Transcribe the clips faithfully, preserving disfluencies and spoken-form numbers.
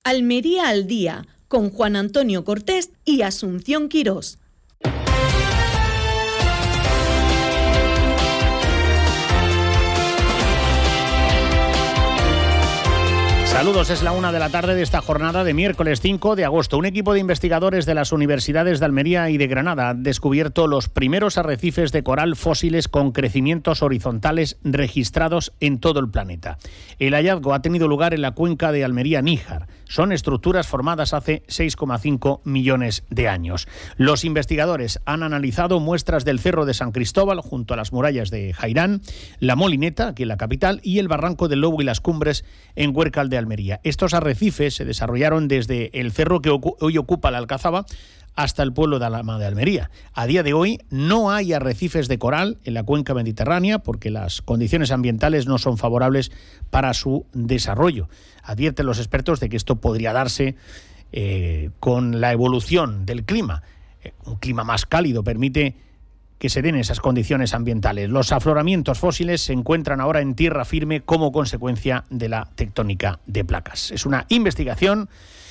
Almería al día, con Juan Antonio Cortés y Asunción Quirós. Saludos, es la una de la tarde de esta jornada de miércoles cinco de agosto. Un equipo de investigadores de las universidades de Almería y de Granada ha descubierto los primeros arrecifes de coral fósiles con crecimientos horizontales registrados en todo el planeta. El hallazgo ha tenido lugar en la cuenca de Almería-Níjar. Son estructuras formadas hace seis coma cinco millones de años. Los investigadores han analizado muestras del Cerro de San Cristóbal junto a las murallas de Jairán, la Molineta, aquí en la capital, y el Barranco del Lobo y las Cumbres en Huércal de Almería. Estos arrecifes se desarrollaron desde el cerro que hoy ocupa la Alcazaba hasta el pueblo de Alhama de Almería. A día de hoy no hay arrecifes de coral en la cuenca mediterránea porque las condiciones ambientales no son favorables para su desarrollo. Advierten los expertos de que esto podría darse eh, con la evolución del clima. Eh, un clima más cálido permite que se den esas condiciones ambientales. Los afloramientos fósiles se encuentran ahora en tierra firme como consecuencia de la tectónica de placas. Es una investigación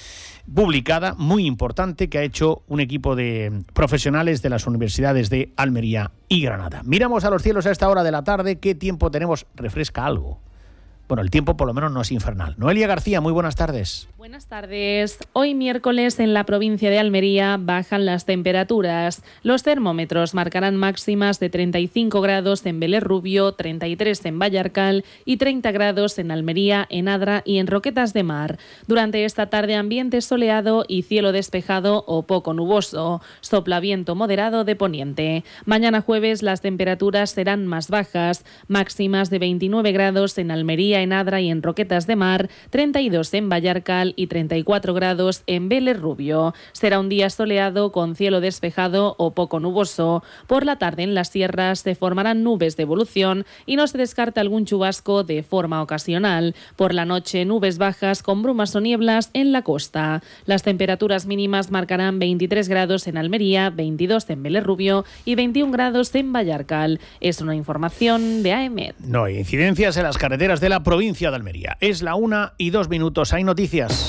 publicada muy importante que ha hecho un equipo de profesionales de las universidades de Almería y Granada. Miramos a los cielos a esta hora de la tarde. ¿Qué tiempo tenemos? Refresca algo. Bueno, el tiempo por lo menos no es infernal. Noelia García, muy buenas tardes. Buenas tardes. Hoy miércoles en la provincia de Almería bajan las temperaturas. Los termómetros marcarán máximas de treinta y cinco grados en Vélez Rubio, treinta y tres en Vallarcal y treinta grados en Almería, en Adra y en Roquetas de Mar. Durante esta tarde ambiente soleado y cielo despejado o poco nuboso. Sopla viento moderado de poniente. Mañana jueves las temperaturas serán más bajas, máximas de veintinueve grados en Almería, en Adra y en Roquetas de Mar, treinta y dos en Vallarcal y treinta y cuatro grados en Vélez Rubio. Será un día soleado con cielo despejado o poco nuboso. Por la tarde en las sierras se formarán nubes de evolución y no se descarta algún chubasco de forma ocasional. Por la noche nubes bajas con brumas o nieblas en la costa. Las temperaturas mínimas marcarán veintitrés grados en Almería, veintidós en Vélez Rubio y veintiún grados en Vallarcal. Es una información de A E M E D. No hay incidencias en las carreteras de la provincia de Almería. Es la una y dos minutos. Hay noticias.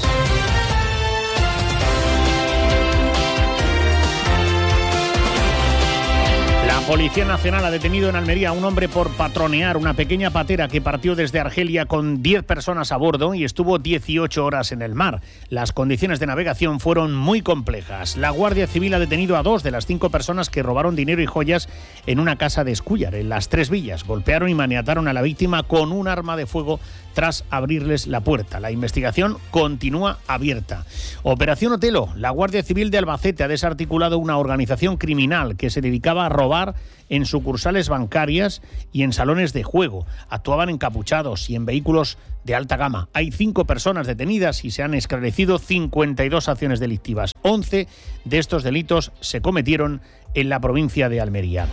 La Policía Nacional ha detenido en Almería a un hombre por patronear una pequeña patera que partió desde Argelia con diez personas a bordo y estuvo dieciocho horas en el mar. Las condiciones de navegación fueron muy complejas. La Guardia Civil ha detenido a dos de las cinco personas que robaron dinero y joyas en una casa de Escúllar, en Las Tres Villas. Golpearon y maniataron a la víctima con un arma de fuego tras abrirles la puerta. La investigación continúa abierta. Operación Otelo. La Guardia Civil de Albacete ha desarticulado una organización criminal que se dedicaba a robar en sucursales bancarias y en salones de juego. Actuaban encapuchados y en vehículos de alta gama. Hay cinco personas detenidas y se han esclarecido cincuenta y dos acciones delictivas. once de estos delitos se cometieron en la provincia de Almería.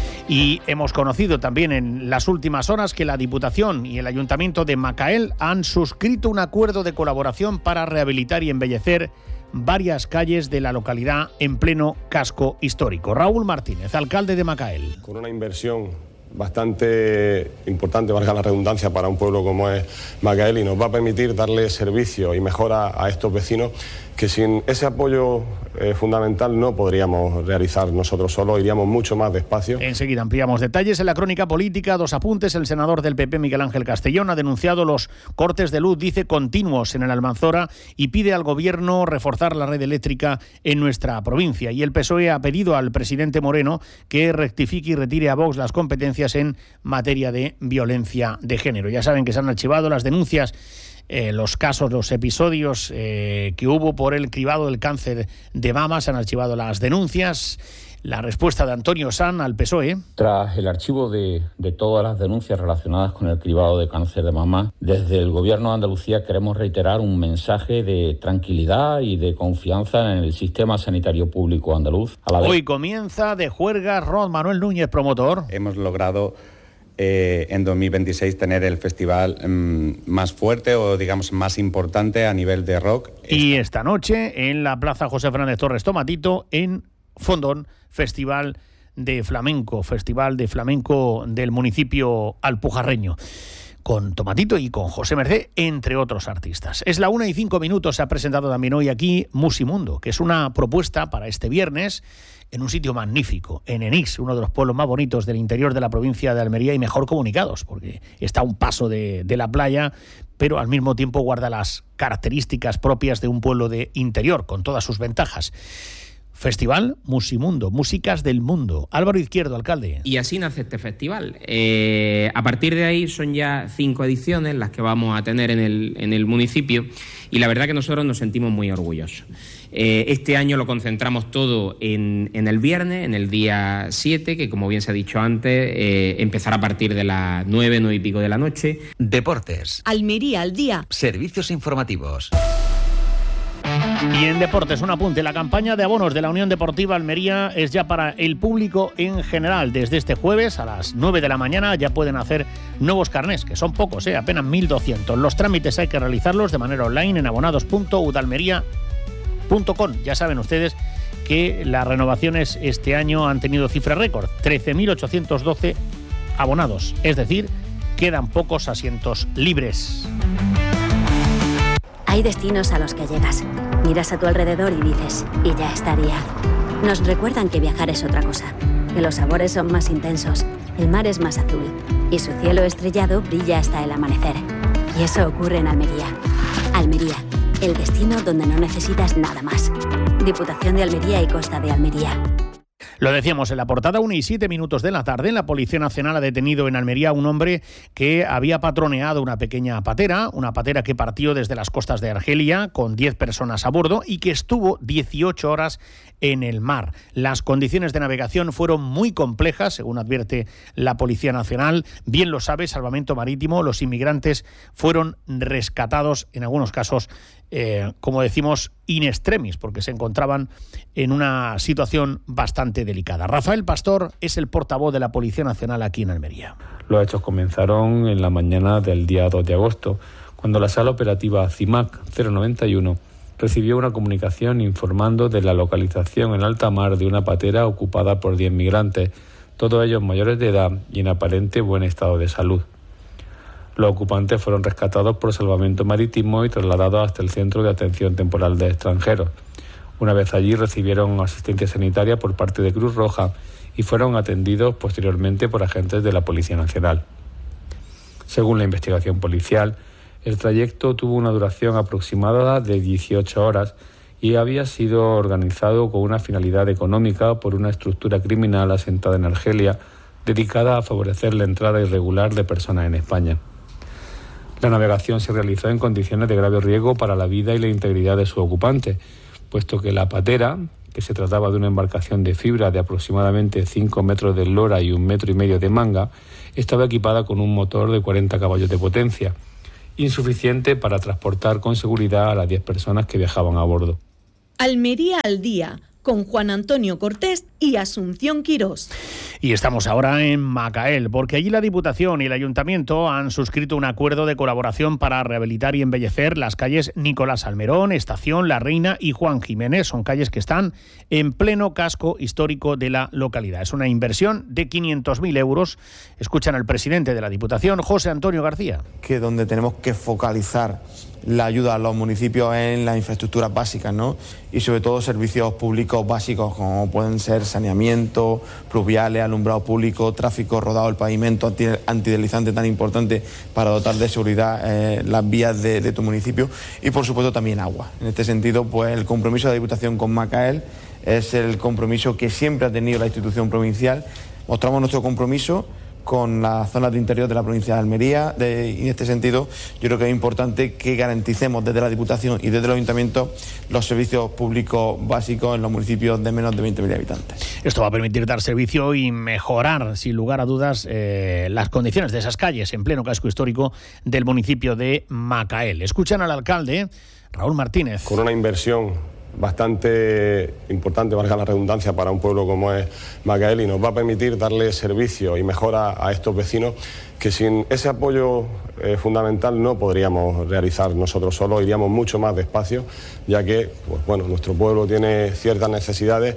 Y hemos conocido también en las últimas horas que la Diputación y el Ayuntamiento de Macael han suscrito un acuerdo de colaboración para rehabilitar y embellecer varias calles de la localidad en pleno casco histórico. Raúl Martínez, alcalde de Macael. Con una inversión bastante importante, valga la redundancia, para un pueblo como es Macael, y nos va a permitir darle servicio y mejora a estos vecinos que sin ese apoyo eh, fundamental no podríamos realizar nosotros solos, iríamos mucho más despacio. Enseguida ampliamos detalles en la crónica política. Dos apuntes. El senador del P P, Miguel Ángel Castellón, ha denunciado los cortes de luz, dice, continuos en el Almanzora y pide al gobierno reforzar la red eléctrica en nuestra provincia. Y el P S O E ha pedido al presidente Moreno que rectifique y retire a Vox las competencias en materia de violencia de género. Ya saben que se han archivado las denuncias, Eh, los casos, los episodios eh, que hubo por el cribado del cáncer de mama. Se han archivado las denuncias. La respuesta de Antonio Sanz al P S O E. Tras el archivo de, de todas las denuncias relacionadas con el cribado de cáncer de mama, desde el Gobierno de Andalucía queremos reiterar un mensaje de tranquilidad y de confianza en el sistema sanitario público andaluz. A la vez... Hoy comienza de juerga Ron Manuel Núñez, promotor. Hemos logrado Eh, en dos mil veintiséis tener el festival mmm, más fuerte o digamos más importante a nivel de rock. Y esta noche en la Plaza José Fernández Torres Tomatito, en Fondón, Festival de Flamenco, Festival de Flamenco del municipio alpujarreño. con Tomatito y con José Mercé, entre otros artistas. Es la una y cinco minutos, se ha presentado también hoy aquí Musimundo, que es una propuesta para este viernes en un sitio magnífico, en Enix, uno de los pueblos más bonitos del interior de la provincia de Almería y mejor comunicados, porque está a un paso de, de la playa, pero al mismo tiempo guarda las características propias de un pueblo de interior, con todas sus ventajas. Festival Musimundo, Músicas del Mundo. Álvaro Izquierdo, alcalde. Y así nace este festival. Eh, a partir de ahí son ya cinco ediciones las que vamos a tener en el, en el municipio y la verdad que nosotros nos sentimos muy orgullosos. Eh, este año lo concentramos todo en, en el viernes, en el día siete, que como bien se ha dicho antes, eh, empezará a partir de las nueve, nueve y pico de la noche. Deportes. Almería al día. Servicios informativos. Y en deportes, un apunte. La campaña de abonos de la Unión Deportiva Almería es ya para el público en general. Desde este jueves a las nueve de la mañana ya pueden hacer nuevos carnés, que son pocos, ¿eh? apenas mil doscientos. Los trámites hay que realizarlos de manera online en abonados punto udalmería punto com. Ya saben ustedes que las renovaciones este año han tenido cifra récord, trece mil ochocientos doce abonados. Es decir, quedan pocos asientos libres. Hay destinos a los que llegas, miras a tu alrededor y dices, y ya estaría. Nos recuerdan que viajar es otra cosa, que los sabores son más intensos, el mar es más azul y su cielo estrellado brilla hasta el amanecer. Y eso ocurre en Almería. Almería, el destino donde no necesitas nada más. Diputación de Almería y Costa de Almería. Lo decíamos en la portada, una y siete minutos de la tarde. La Policía Nacional ha detenido en Almería a un hombre que había patroneado una pequeña patera, una patera que partió desde las costas de Argelia con diez personas a bordo y que estuvo dieciocho horas en el mar. Las condiciones de navegación fueron muy complejas, según advierte la Policía Nacional. Bien lo sabe, Salvamento Marítimo, los inmigrantes fueron rescatados, en algunos casos, eh, como decimos, in extremis, porque se encontraban en una situación bastante delicada. Rafael Pastor es el portavoz de la Policía Nacional aquí en Almería. Los hechos comenzaron en la mañana del día dos de agosto, cuando la sala operativa CIMAC cero noventa y uno recibió una comunicación informando de la localización en alta mar de una patera ocupada por diez migrantes, todos ellos mayores de edad y en aparente buen estado de salud. Los ocupantes fueron rescatados por Salvamento Marítimo y trasladados hasta el Centro de Atención Temporal de Extranjeros. Una vez allí recibieron asistencia sanitaria por parte de Cruz Roja y fueron atendidos posteriormente por agentes de la Policía Nacional. Según la investigación policial, el trayecto tuvo una duración aproximada de dieciocho horas y había sido organizado con una finalidad económica por una estructura criminal asentada en Argelia dedicada a favorecer la entrada irregular de personas en España. La navegación se realizó en condiciones de grave riesgo para la vida y la integridad de sus ocupantes, puesto que la patera, que se trataba de una embarcación de fibra de aproximadamente cinco metros de eslora y un metro y medio de manga, estaba equipada con un motor de cuarenta caballos de potencia, insuficiente para transportar con seguridad a las diez personas que viajaban a bordo. Almería al día, con Juan Antonio Cortés y Asunción Quirós. Y estamos ahora en Macael, porque allí la Diputación y el Ayuntamiento han suscrito un acuerdo de colaboración para rehabilitar y embellecer las calles Nicolás Almerón, Estación, La Reina y Juan Jiménez. Son calles que están en pleno casco histórico de la localidad. Es una inversión de quinientos mil euros. Escuchan al presidente de la Diputación, José Antonio García. Que donde tenemos que focalizar la ayuda a los municipios en las infraestructuras básicas, ¿no? Y sobre todo servicios públicos básicos como pueden ser saneamiento, pluviales, alumbrado público, tráfico rodado, el pavimento anti, antideslizante tan importante para dotar de seguridad eh, las vías de, de tu municipio y por supuesto también agua. En este sentido, pues el compromiso de la Diputación con Macael es el compromiso que siempre ha tenido la institución provincial. Mostramos nuestro compromiso con las zonas de interior de la provincia de Almería de, y en este sentido yo creo que es importante que garanticemos desde la Diputación y desde los ayuntamientos los servicios públicos básicos en los municipios de menos de veinte mil habitantes. Esto va a permitir dar servicio y mejorar, sin lugar a dudas, eh, las condiciones de esas calles en pleno casco histórico del municipio de Macael. Escuchan al alcalde Raúl Martínez. Con una inversión bastante importante, valga la redundancia, para un pueblo como es Macael y nos va a permitir darle servicio y mejora a estos vecinos que sin ese apoyo eh, fundamental no podríamos realizar nosotros solos, iríamos mucho más despacio, ya que pues, bueno, nuestro pueblo tiene ciertas necesidades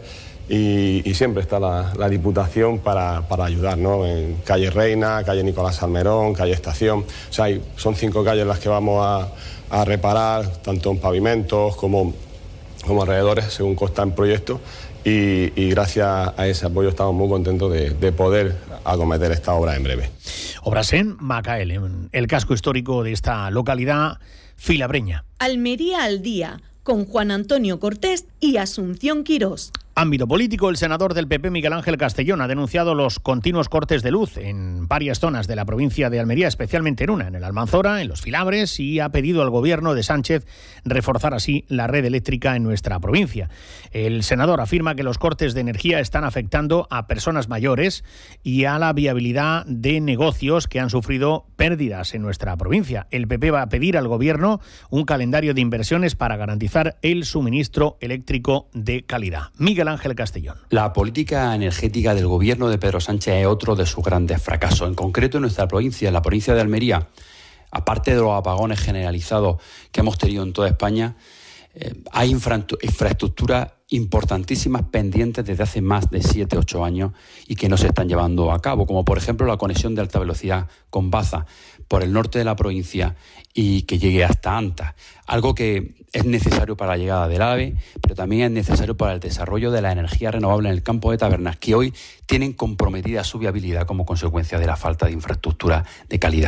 y, y siempre está la, la Diputación para, para ayudar, ¿no? En calle Reina, calle Nicolás Salmerón, calle Estación, o sea, hay, son cinco calles las que vamos a, a reparar, tanto en pavimentos como, como alrededores, según consta en proyecto, y, y gracias a ese apoyo estamos muy contentos de, de poder acometer esta obra en breve. Obras en Macael, en el casco histórico de esta localidad filabreña. Almería al día, con Juan Antonio Cortés y Asunción Quirós. Ámbito político, el senador del P P, Miguel Ángel Castellón, ha denunciado los continuos cortes de luz en varias zonas de la provincia de Almería, especialmente en una, en el Almanzora, en los Filabres, y ha pedido al gobierno de Sánchez reforzar así la red eléctrica en nuestra provincia. El senador afirma que los cortes de energía están afectando a personas mayores y a la viabilidad de negocios que han sufrido pérdidas en nuestra provincia. El P P va a pedir al gobierno un calendario de inversiones para garantizar el suministro eléctrico de calidad. Miguel Ángel Castellón. La política energética del gobierno de Pedro Sánchez es otro de sus grandes fracasos. En concreto en nuestra provincia, en la provincia de Almería, aparte de los apagones generalizados que hemos tenido en toda España, eh, hay infra- infraestructuras importantísimas pendientes desde hace más de siete u ocho años y que no se están llevando a cabo, como por ejemplo la conexión de alta velocidad con Baza por el norte de la provincia y que llegue hasta Anta, algo que es necesario para la llegada del AVE, pero también es necesario para el desarrollo de la energía renovable en el campo de Tabernas, que hoy tienen comprometida su viabilidad como consecuencia de la falta de infraestructura de calidad.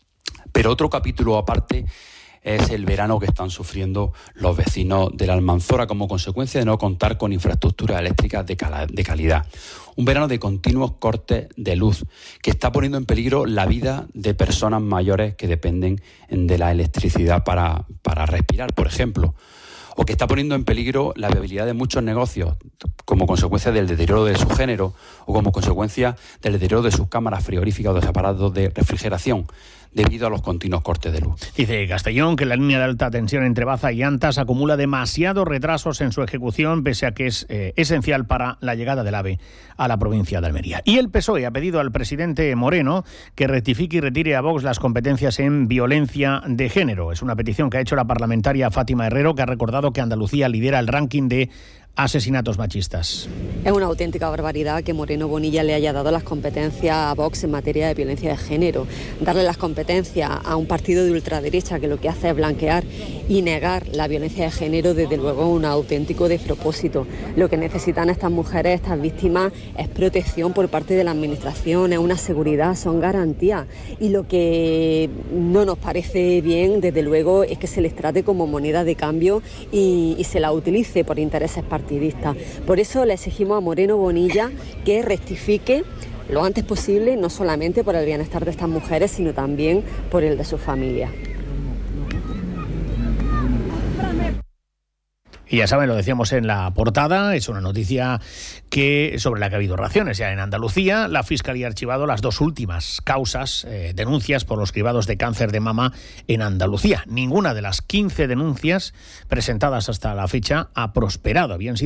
Pero otro capítulo aparte es el verano que están sufriendo los vecinos de la Almanzora como consecuencia de no contar con infraestructuras eléctricas de, cala, de calidad. Un verano de continuos cortes de luz que está poniendo en peligro la vida de personas mayores que dependen de la electricidad para, para respirar, por ejemplo, o que está poniendo en peligro la viabilidad de muchos negocios como consecuencia del deterioro de su género o como consecuencia del deterioro de sus cámaras frigoríficas o de sus aparatos de refrigeración, debido a los continuos cortes de luz. Dice Castellón que la línea de alta tensión entre Baza y Antas acumula demasiados retrasos en su ejecución, pese a que es eh, esencial para la llegada del AVE a la provincia de Almería. Y el P S O E ha pedido al presidente Moreno que rectifique y retire a Vox las competencias en violencia de género. Es una petición que ha hecho la parlamentaria Fátima Herrero, que ha recordado que Andalucía lidera el ranking de asesinatos machistas. Es una auténtica barbaridad que Moreno Bonilla le haya dado las competencias a Vox en materia de violencia de género. Darle las competencias a un partido de ultraderecha que lo que hace es blanquear y negar la violencia de género, desde luego es un auténtico despropósito. Lo que necesitan estas mujeres, estas víctimas, es protección por parte de la administración, es una seguridad, son garantías. Y lo que no nos parece bien, desde luego, es que se les trate como moneda de cambio y, y se la utilice por intereses partidistas. Por eso le exigimos a Moreno Bonilla que rectifique lo antes posible, no solamente por el bienestar de estas mujeres, sino también por el de sus familias. Y ya saben, lo decíamos en la portada, es una noticia que sobre la que ha habido reacciones. Ya en Andalucía, la Fiscalía ha archivado las dos últimas causas, eh, denuncias por los cribados de cáncer de mama en Andalucía. Ninguna de las quince denuncias presentadas hasta la fecha ha prosperado. Habían sido